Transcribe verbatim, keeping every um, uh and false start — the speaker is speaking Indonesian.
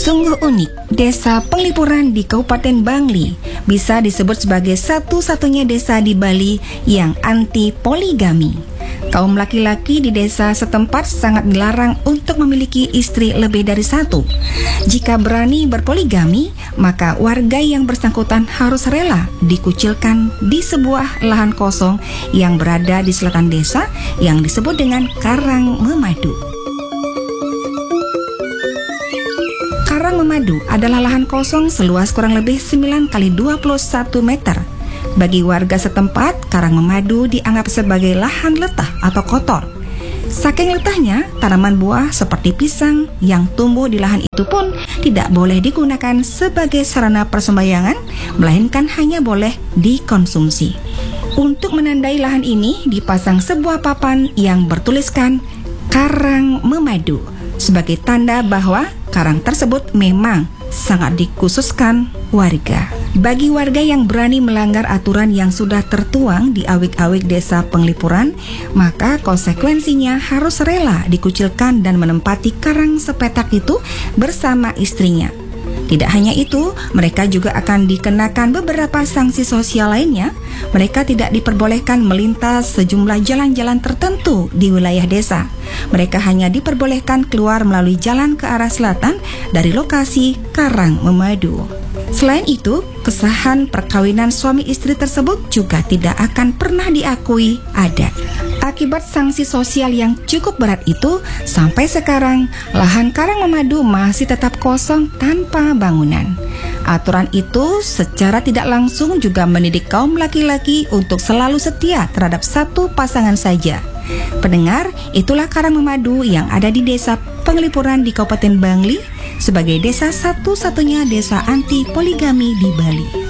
Sungguh unik, Desa Penglipuran di Kabupaten Bangli bisa disebut sebagai satu-satunya desa di Bali yang anti poligami. Kaum laki-laki di desa setempat sangat dilarang untuk memiliki istri lebih dari satu. Jika berani berpoligami, maka warga yang bersangkutan harus rela dikucilkan di sebuah lahan kosong yang berada di selatan desa yang disebut dengan Karang Memadu. Karang Memadu adalah lahan kosong seluas kurang lebih sembilan kali dua puluh satu meter. Bagi warga setempat, Karang Memadu dianggap sebagai lahan letah atau kotor. Saking letahnya, tanaman buah seperti pisang yang tumbuh di lahan itu pun tidak boleh digunakan sebagai sarana persembahyangan, melainkan hanya boleh dikonsumsi. Untuk menandai lahan ini, dipasang sebuah papan yang bertuliskan Karang Memadu sebagai tanda bahwa karang tersebut memang sangat dikhususkan warga. Bagi warga yang berani melanggar aturan yang sudah tertuang di awik-awik Desa Penglipuran, maka konsekuensinya harus rela dikucilkan dan menempati karang sepetak itu bersama istrinya. Tidak hanya itu, mereka juga akan dikenakan beberapa sanksi sosial lainnya. Mereka tidak diperbolehkan melintas sejumlah jalan-jalan tertentu di wilayah desa. Mereka hanya diperbolehkan keluar melalui jalan ke arah selatan dari lokasi Karang Memadu. Selain itu, kesahan perkawinan suami istri tersebut juga tidak akan pernah diakui adat. Akibat sanksi sosial yang cukup berat itu, sampai sekarang lahan Karang Memadu masih tetap kosong tanpa bangunan. Aturan itu secara tidak langsung juga mendidik kaum laki-laki untuk selalu setia terhadap satu pasangan saja. Pendengar, itulah Karang Memadu yang ada di Desa Penglipuran di Kabupaten Bangli sebagai desa satu-satunya desa anti poligami di Bali.